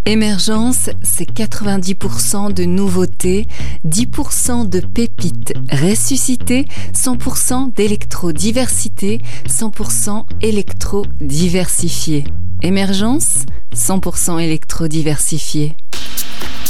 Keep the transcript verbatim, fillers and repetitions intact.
Émergence, c'est quatre-vingt-dix pour cent de nouveautés, dix pour cent de pépites ressuscitées, cent pour cent d'électro-diversité, cent pour cent électro-diversifié. Émergence, cent pour cent électro-diversifié.